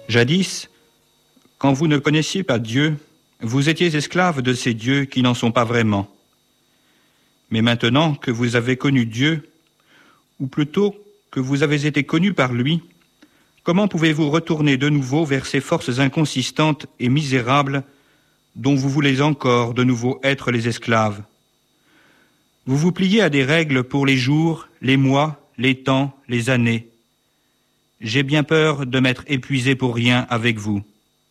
Jadis, quand vous ne connaissiez pas Dieu, vous étiez esclaves de ces dieux qui n'en sont pas vraiment. Mais maintenant que vous avez connu Dieu, ou plutôt que vous avez été connus par lui, comment pouvez-vous retourner de nouveau vers ces forces inconsistantes et misérables dont vous voulez encore de nouveau être les esclaves? Vous vous pliez à des règles pour les jours, les mois, les temps, les années. J'ai bien peur de m'être épuisé pour rien avec vous.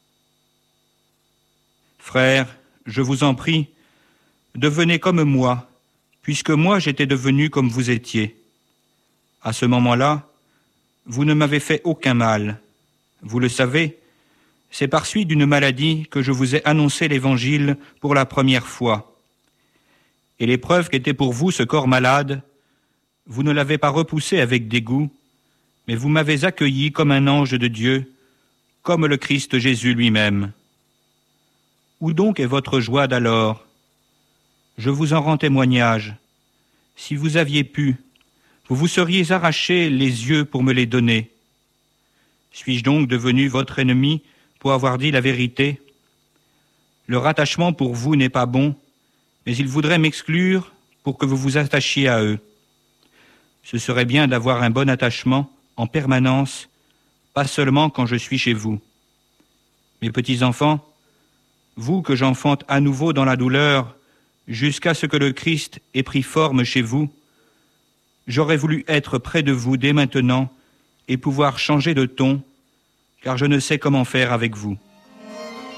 Frères, je vous en prie, devenez comme moi, puisque moi j'étais devenu comme vous étiez. À ce moment-là, vous ne m'avez fait aucun mal. Vous le savez, c'est par suite d'une maladie que je vous ai annoncé l'Évangile pour la première fois. Et l'épreuve qu'était pour vous ce corps malade, vous ne l'avez pas repoussé avec dégoût, mais vous m'avez accueilli comme un ange de Dieu, comme le Christ Jésus lui-même. Où donc est votre joie d'alors? Je vous en rends témoignage. Si vous aviez pu, vous vous seriez arraché les yeux pour me les donner. Suis-je donc devenu votre ennemi pour avoir dit la vérité? Le rattachement pour vous n'est pas bon, mais ils voudraient m'exclure pour que vous vous attachiez à eux. Ce serait bien d'avoir un bon attachement en permanence, pas seulement quand je suis chez vous. Mes petits-enfants, vous que j'enfante à nouveau dans la douleur, jusqu'à ce que le Christ ait pris forme chez vous, j'aurais voulu être près de vous dès maintenant et pouvoir changer de ton, car je ne sais comment faire avec vous.